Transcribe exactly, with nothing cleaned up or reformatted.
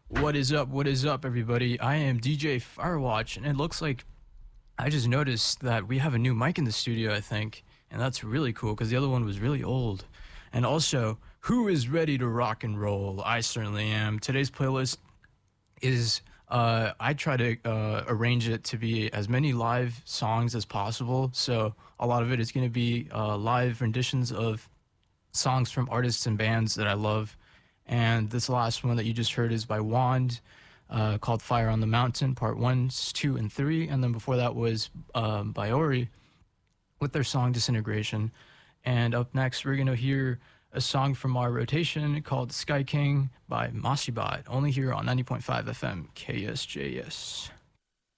What is up? What is up, everybody? I am D J Firewatch, and it looks like I just noticed that we have a new mic in the studio, I think, and that's really cool because the other one was really old. And also, who is ready to rock and roll? I certainly am. Today's playlist is, uh, I try to uh, arrange it to be as many live songs as possible. So a lot of it is going to be uh, live renditions of songs from artists and bands that I love. And this last one that you just heard is by Wand, uh, called Fire on the Mountain, part one, two, and three. And then before that was um, by Ori with their song Disintegration. And up next, we're going to hear a song from our rotation called Sky King by Masibot, only here on ninety point five F M K S J S.